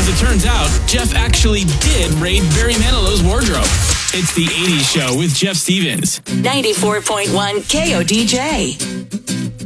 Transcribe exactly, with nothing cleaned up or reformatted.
As it turns out, Jeff actually did raid Barry Manilow's wardrobe. It's the eighties Show with Jeff Stevens. ninety-four point one K O D J.